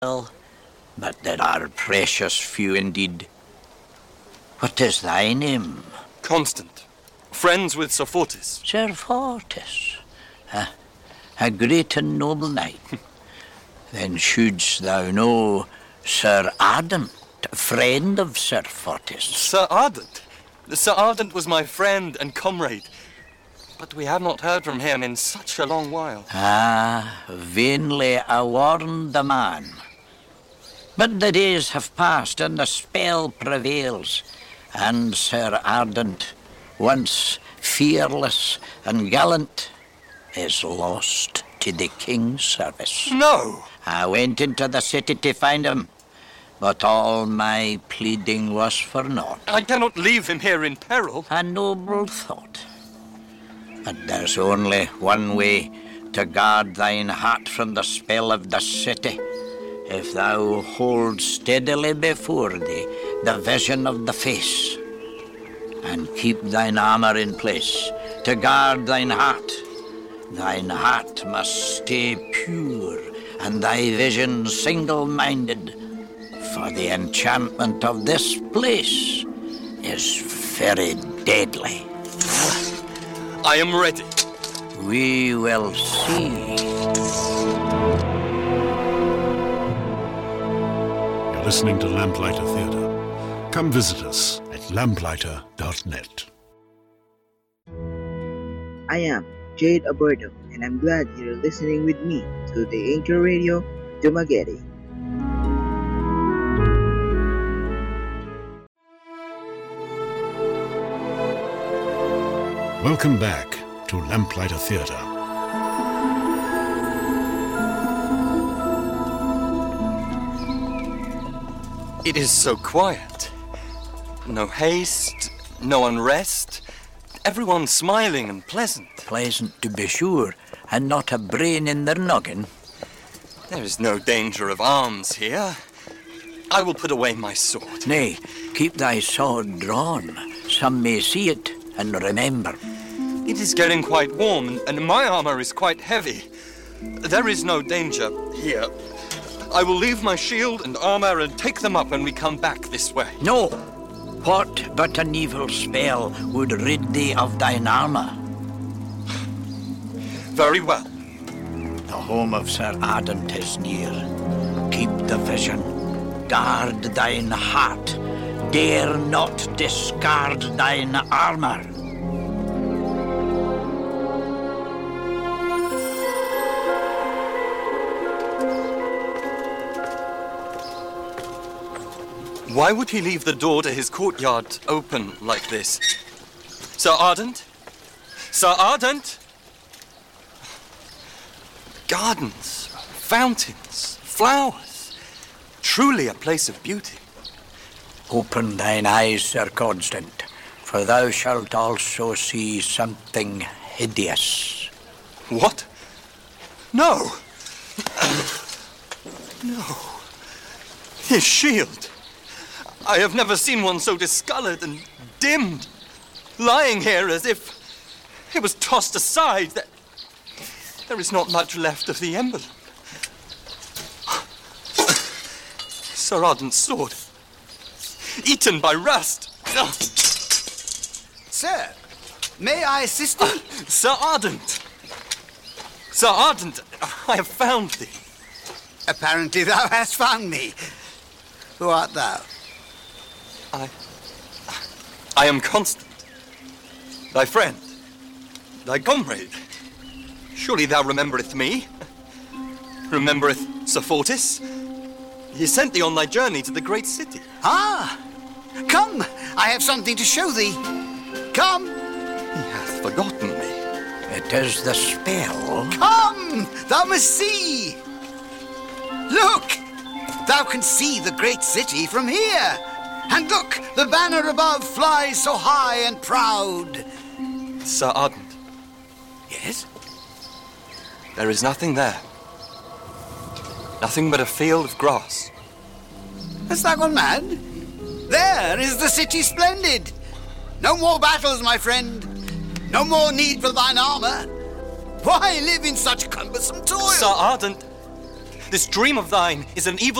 Well, but there are precious few indeed. What is thy name? Constant. Friends with Sir Fortis. Sir Fortis. A great and noble knight. Then shouldst thou know Sir Ardent, friend of Sir Fortis. Sir Ardent? Sir Ardent was my friend and comrade. But we have not heard from him in such a long while. Vainly I warned the man. But the days have passed and the spell prevails, and Sir Ardent, once fearless and gallant, is lost to the king's service. No! I went into the city to find him, but all my pleading was for naught. I cannot leave him here in peril. A noble thought. But there's only one way to guard thine heart from the spell of the city. If thou hold steadily before thee the vision of the face, and keep thine armour in place to guard thine heart must stay pure, and thy vision single-minded, for the enchantment of this place is very deadly. I am ready. We will see. You're listening to Lamplighter Theatre. Come visit us at lamplighter.net. I am Jade Alberto, and I'm glad you're listening with me to the Anchor Radio Dumaguete. Welcome back to Lamplighter Theatre. It is so quiet. No haste, no unrest. Everyone smiling and pleasant. Pleasant to be sure, and not a brain in their noggin. There is no danger of arms here. I will put away my sword. Nay, keep thy sword drawn. Some may see it and remember. It is getting quite warm, and my armor is quite heavy. There is no danger here. I will leave my shield and armor and take them up when we come back this way. No! What but an evil spell would rid thee of thine armor? Very well. The home of Sir Ardent is near. Keep the vision. Guard thine heart. Dare not discard thine armor. Why would he leave the door to his courtyard open like this? Sir Ardent? Sir Ardent? Gardens, fountains, flowers. Truly a place of beauty. Open thine eyes, Sir Constant, for thou shalt also see something hideous. What? No! No. His shield. I have never seen one so discolored and dimmed, lying here as if it was tossed aside. There is not much left of the emblem. Sir Ardent's sword, eaten by rust. Sir, may I assist you? Sir Ardent! Sir Ardent, I have found thee. Apparently thou hast found me. Who art thou? I am Constant, thy friend, thy comrade. Surely thou remembereth me? Remembereth Sir Fortis? He sent thee on thy journey to the great city. Ah! Come, I have something to show thee. Come! He hath forgotten me. It is the spell. Come! Thou must see! Look! Thou canst see the great city from here. And look, the banner above flies so high and proud. Sir Ardent. Yes? There is nothing there. Nothing but a field of grass. Hast thou gone mad? There is the city splendid. No more battles, my friend. No more need for thine armor. Why live in such cumbersome toil? Sir Ardent, This dream of thine is an evil